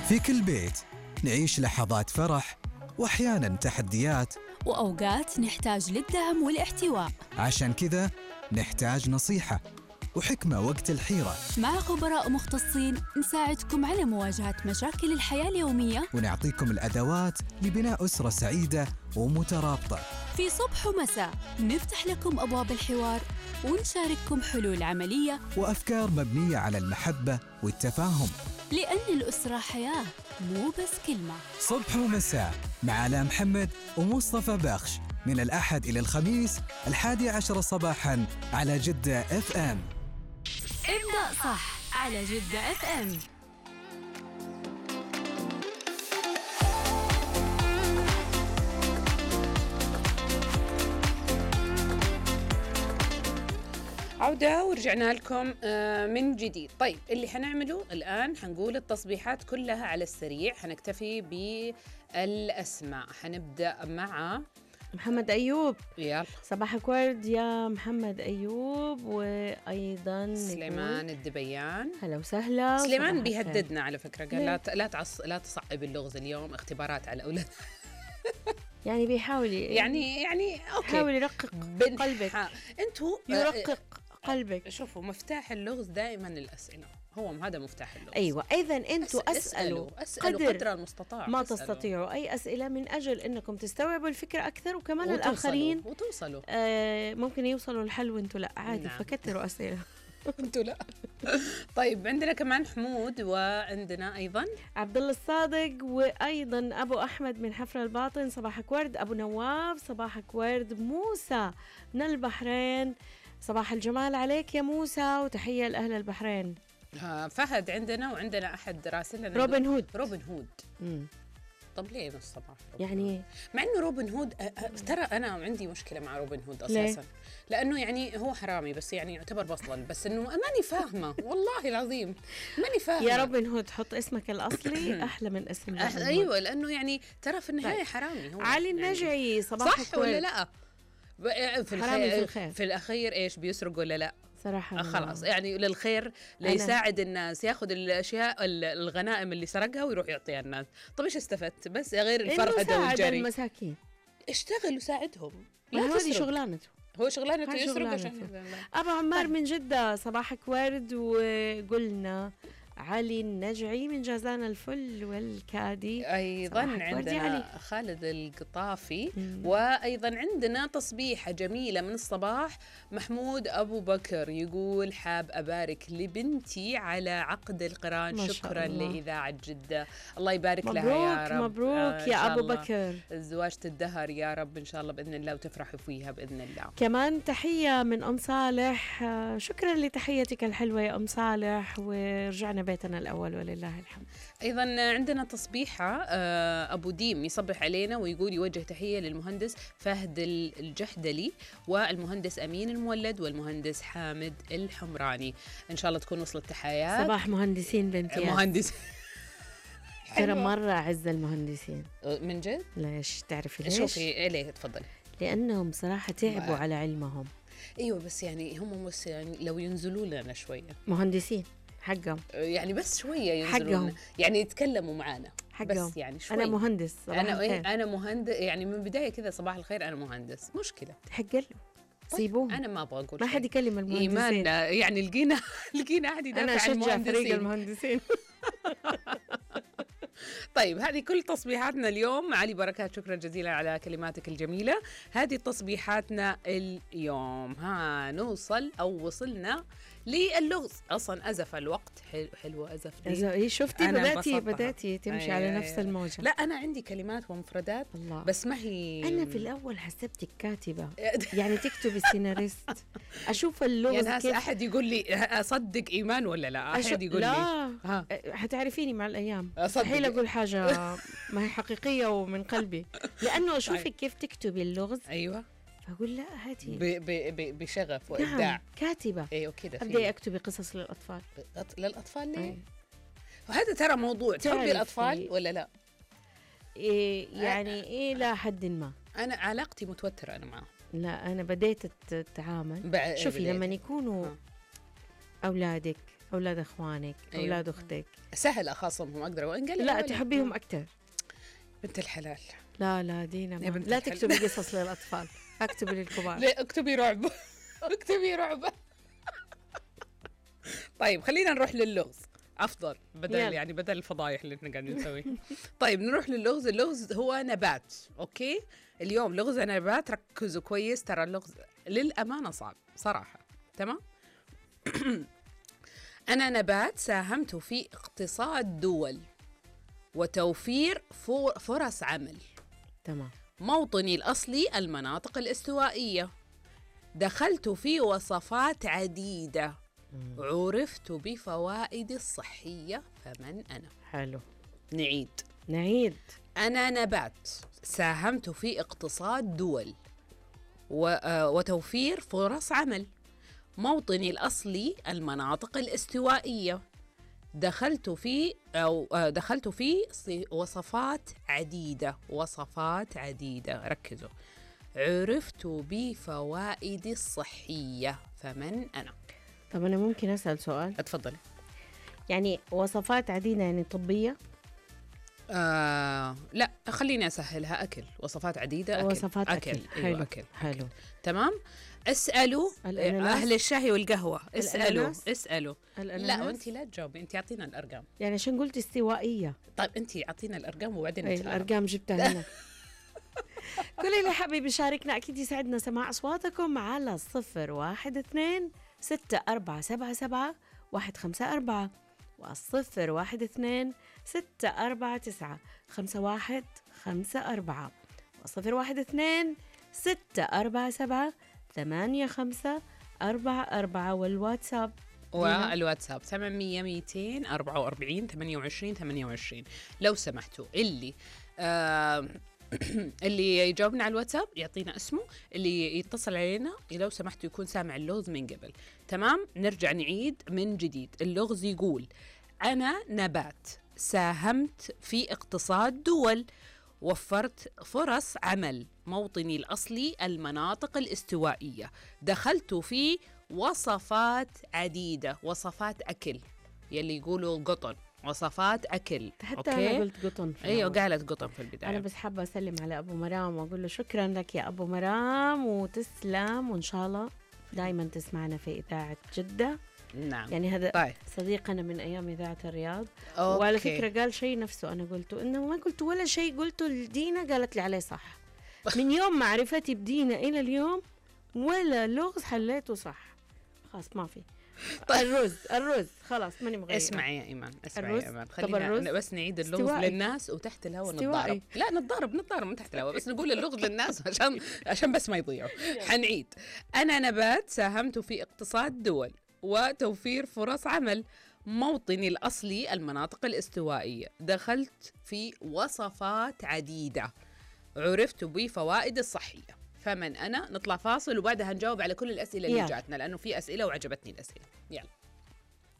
في كل بيت نعيش لحظات فرح وأحياناً تحديات، وأوقات نحتاج للدعم والاحتواء. عشان كذا نحتاج نصيحة وحكمة وقت الحيرة، مع خبراء مختصين نساعدكم على مواجهة مشاكل الحياة اليومية، ونعطيكم الأدوات لبناء أسرة سعيدة ومترابطة. في صبح ومساء نفتح لكم أبواب الحوار ونشارككم حلول عملية وأفكار مبنية على المحبة والتفاهم، لأن الأسرة حياة مو بس كلمة. صبح ومساء مع آلاء محمد ومصطفى بخش، من الأحد إلى الخميس 11 صباحاً على جدة FM. ابدأ صح على جدة FM. عودة ورجعنا لكم من جديد. طيب اللي حنعمله الآن حنقول التصبيحات كلها على السريع، حنكتفي بالأسماء. حنبدأ مع محمد أيوب. يلا صباحك ورد يا محمد أيوب. وأيضا سليمان الدبيان. هلا وسهلا. سليمان بيهددنا على فكرة، قال لا تصعب اللغز اليوم، اختبارات على الأولاد. يعني بيحاول يعني أوكي، يحاول يرقق قلبك. أنتوا يرقق قلبك. شوفوا مفتاح اللغز دائما الأسئلة، هذا مفتاح اللغز. أيوة، إذن أنتوا اسألوا قدر المستطاع، ما تستطيعوا أي أسئلة من أجل أنكم تستوعبوا الفكرة أكثر، وكمان الآخرين وتوصلوا ممكن يوصلوا الحل وأنتوا لا، عادي. نعم. فكتروا أسئلة. أنتوا لا. طيب عندنا كمان حمود، وعندنا أيضا عبد الله الصادق، وأيضا أبو أحمد من حفر الباطن. صباحك ورد. أبو نواف صباحك ورد. موسى من البحرين، صباح الجمال عليك يا موسى، وتحية لأهل البحرين. فهد عندنا، وعندنا أحد راسلنا روبن هود. طب ليه من الصباح يعني مع انه روبن هود ترى انا عندي مشكله مع روبن هود اساسا. لانه يعني هو حرامي، بس يعني يعتبر بطل، بس انه ماني فاهمه والله العظيم ماني فاهمه. يا روبن هود حط اسمك الاصلي احلى من اسم ايوه، لانه يعني ترى في النهايه حرامي هو. علي النجعي يعني صباحك صح ولا لا؟ في الاخير ايش بيسرق ولا لا؟ صراحة خلاص يعني للخير، ليساعد الناس، ياخذ الاشياء الغنائم اللي سرقها ويروح يعطيها الناس. طب ايش استفدت؟ بس غير الفرهده والجري. المساكين اشتغل وساعدهم. هذه شغلانته، هو شغلانته يسرق عشان ابو عمار من جدة. صباحك ورد. وقلنا علي النجعي من جازان الفل والكادي. أيضا عندنا خالد القطافي. وأيضا عندنا تصبيحة جميلة من الصباح. محمود أبو بكر يقول حاب أبارك لبنتي على عقد القران، شكرا لإذاعة جدة. الله يبارك لها يا رب. مبروك يا أبو بكر، زواجة الدهر يا رب إن شاء الله بإذن الله، وتفرحوا فيها بإذن الله. كمان تحية من أم صالح. شكرا لتحيتك الحلوة يا أم صالح، ورجعنا بيتنا الأول ولله الحمد. أيضا عندنا تصبيحة أبو ديم يصبح علينا ويقول يوجه تحية للمهندس فهد الجحدلي، والمهندس أمين المولد، والمهندس حامد الحمراني. إن شاء الله تكون وصلت تحيات. صباح مهندسين بنتي. مهندس ترى مرة أعز المهندسين من جد. ليش تعرفي ليش؟ شوفي ليه، تفضلي. لأنهم صراحة تعبوا على علمهم. أيوة بس يعني هم بس يعني لو ينزلوا لنا شوية مهندسين حقهم، يعني بس شويه ينزلون، يعني يتكلموا معنا حقهم. بس يعني شوي. انا مهندس، انا مهندس، يعني من بدايه كذا صباح الخير انا مهندس، مشكله حق له سيبوه. انا ما ابغى اقول ما حد يكلم المهندسين. ايمان يعني لقينا احد يدافع عن المهندسين. انا اشجع فريق المهندسين. طيب هذه كل تصبيحاتنا اليوم. علي بركات، شكرا جزيلا على كلماتك الجميلة. هذه تصبيحاتنا اليوم. نوصل أو وصلنا للغز. أصلا أزف الوقت. حلوة أزف دي. شفتي بدأتي تمشي على نفس الموجة. لا أنا عندي كلمات ومفردات الله. بس ما هي. أنا في الأول حسبتك كاتبة يعني تكتب السيناريست. أشوف اللغز يا ناس أحد يقول لي أصدق إيمان ولا لا؟ أحد يقول لا. حتعرفيني مع الأيام مستحيل أقول حاجة ما هي حقيقية ومن قلبي، لأنه أشوفك كيف تكتبي اللغز. أيوة فأقول لا هاتي بشغف وإبداع. نعم. كاتبة. أيوة كده. أبدأ أكتبي قصص للأطفال. للأطفال ليه؟ وهذا ترى موضوع. تحبي الأطفال ولا لا؟ يعني لا حد ما. أنا علاقتي متوترة أنا معهم. لا أنا بديت أتعامل. شوفي لما يكونوا أولادك أولاد إخوانك، أيوة. أولاد أختك. سهل أخاصمهم، أقدر وإن قال لا تحبيهم أكثر. بنت الحلال. لا دينا يا بنت لا الحلال. تكتبي قصص للأطفال، اكتبي للكبار. ليه اكتبي رعب؟ اكتبي رعب. طيب خلينا نروح للغز أفضل، بدل الفضايح اللي احنا قاعدين نسويها. طيب نروح للغز. اللغز هو نبات، أوكي؟ اليوم لغز نبات، ركزوا كويس، ترى اللغز للأمانة صعب صراحة، تمام؟ أنا نبات ساهمت في اقتصاد دول وتوفير فرص عمل. تمام. موطني الأصلي المناطق الاستوائية. دخلت في وصفات عديدة. عرفت بفوائد الصحية. فمن أنا؟ حلو. نعيد. أنا نبات ساهمت في اقتصاد دول وتوفير فرص عمل. موطني الأصلي المناطق الاستوائية. دخلت في وصفات عديدة. ركزوا. عرفت بفوائد الصحية. فمن أنا؟ طب أنا ممكن أسأل سؤال؟ اتفضلي. يعني وصفات عديدة يعني طبية؟ لا خليني أسهلها. أكل. وصفات عديدة. وصفات أكل. حلو. أيوة أكل. حلو. تمام. اسألوا أهل الشاي والقهوة. اسألوا. الأناناس؟ لا وأنت لا تجاوبي، أنت أعطينا الأرقام. يعني عشان قلت استوائية. طيب أنت أعطينا الأرقام وبعدين الأرقام جبتها هنا. كل اللي حابب يشاركنا أكيد يسعدنا سماع أصواتكم على 012-6477-154 و012-649-5154 و012-647-8544 والواتساب. والواتساب 800 244 28 28. لو سمحتوا اللي يجاوبنا على الواتساب يعطينا اسمه، اللي يتصل علينا لو سمحتوا يكون سامع اللغز من قبل. تمام. نرجع نعيد من جديد. اللغز يقول: أنا نبات ساهمت في اقتصاد دول، وفرت فرص عمل. موطني الأصلي المناطق الاستوائية. دخلت في وصفات عديدة. وصفات أكل، يلي يقولوا قطن، وصفات أكل. حتى أنا قلت قطن. أيوة قالت قطن في البداية. أنا بس حابة أسلم على أبو مرام وأقول له شكرا لك يا أبو مرام، وتسلم، وإن شاء الله دايما تسمعنا في إذاعة جدة. نعم. يعني هذا طيب. صديقنا من أيام إذاعة الرياض. أوكي. وعلى فكرة قال شيء نفسه أنا قلته، إنه ما قلت ولا شيء قلته لدينا قالت لي عليه صح. من يوم معرفتي بدينا إلى اليوم ولا لغز حليته صح. خلاص ما في. طيب. الرز خلاص ماني مغيرة. اسمعي يا إيمان، خلينا بس نعيد اللغز استوائي. للناس، وتحت الهواء استوائي. نتضارب. لا نتضارب من تحت الهواء، بس نقول اللغز للناس عشان بس ما يضيعوا. حنعيد. أنا نبات ساهمت في اقتصاد دول وتوفير فرص عمل. موطني الأصلي المناطق الاستوائية. دخلت في وصفات عديدة. عرفت بفوائد الصحية. فمن أنا؟ نطلع فاصل وبعدها نجاوب على كل الأسئلة اللي جاتنا، لأنه في أسئلة وعجبتني الأسئلة. يلا.